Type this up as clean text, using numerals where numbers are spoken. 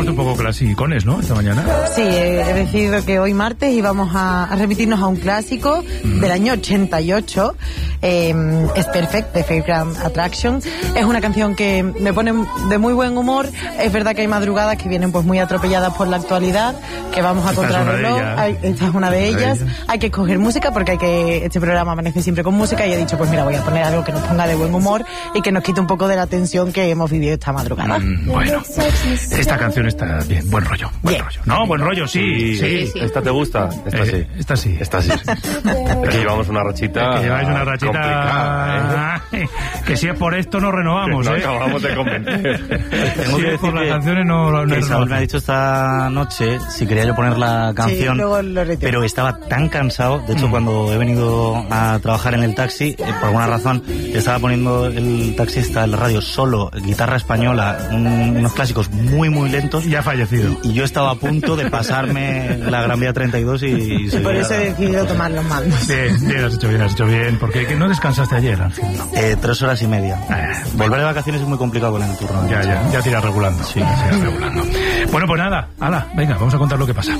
puesto un poco clasicones, ¿no? Esta mañana. Sí, he decidido que hoy martes íbamos a remitirnos a un clásico del año 88. Es Perfect, de Fairground Attraction. Es una canción que me pone de muy buen humor. Es verdad que hay madrugadas que vienen pues muy atropelladas por la actualidad, que vamos a contrarreloj. Esta es una de ellas. Hay que escoger música porque este programa amanece siempre con música, y he dicho, pues mira, voy a poner algo que nos ponga de buen humor y que nos quite un poco de la tensión que hemos vivido esta madrugada. Bueno, esta canción está bien, buen rollo. Buen rollo. No, buen rollo, sí. ¿Esta te gusta? Esta sí. Esta sí. Esta sí. Aquí llevamos una rachita. Que lleváis una rachita complicada, que si es por esto no renovamos, no acabamos de convencer. Tengo que decir por las que canciones no Isabel me ha dicho esta noche si quería yo poner la canción, pero estaba tan cansado. De hecho, cuando he venido a trabajar en el taxi, por alguna razón estaba poniendo el taxista en la radio solo guitarra española, unos clásicos muy muy lentos. Ya ha fallecido. Y yo estaba a punto de pasarme la Gran Vía 32 y por eso he decidido tomar los mandos. Bien, has hecho bien, porque no descansaste ayer, Ángel. 3 horas y media. Volver de vacaciones es muy complicado con el turno. Ya te irás regulando. Sí, irás regulando. Bueno, pues nada, venga, vamos a contar lo que pasa.